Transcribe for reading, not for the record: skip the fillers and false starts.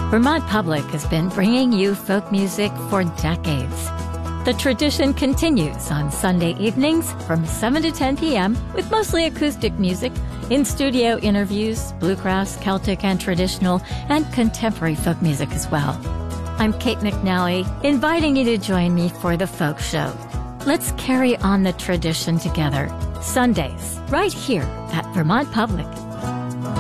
Vermont Public has been bringing you folk music for decades. The tradition continues on Sunday evenings from 7 to 10 p.m. with mostly acoustic music, in-studio interviews, bluegrass, Celtic and traditional, and contemporary folk music as well. I'm Kate McNally, inviting you to join me for The Folk Show. Let's carry on the tradition together. Sundays, right here at Vermont Public.